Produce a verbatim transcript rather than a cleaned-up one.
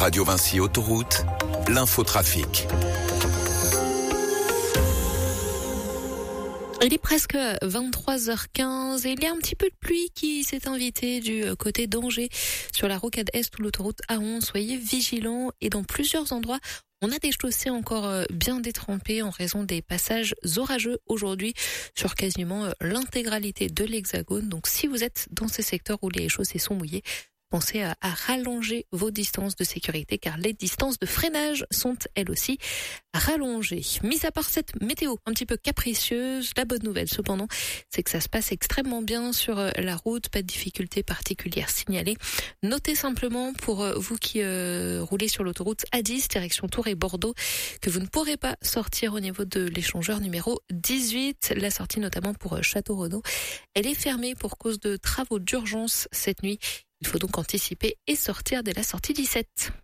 Radio Vinci Autoroute, l'infotrafic. Il est presque vingt-trois heures quinze et il y a un petit peu de pluie qui s'est invitée du côté d'Angers sur la rocade Est ou l'autoroute A onze. Soyez vigilants et dans plusieurs endroits, on a des chaussées encore bien détrempées en raison des passages orageux aujourd'hui sur quasiment l'intégralité de l'Hexagone. Donc si vous êtes dans ces secteurs où les chaussées sont mouillées, pensez à, à rallonger vos distances de sécurité car les distances de freinage sont elles aussi rallongées. Mis à part cette météo un petit peu capricieuse, la bonne nouvelle cependant, c'est que ça se passe extrêmement bien sur la route, pas de difficultés particulières signalées. Notez simplement pour vous qui euh, roulez sur l'autoroute A dix, direction Tours et Bordeaux, que vous ne pourrez pas sortir au niveau de l'échangeur numéro dix-huit. La sortie notamment pour Château-Renaud, elle est fermée pour cause de travaux d'urgence cette nuit. Il faut donc anticiper et sortir dès la sortie dix-sept.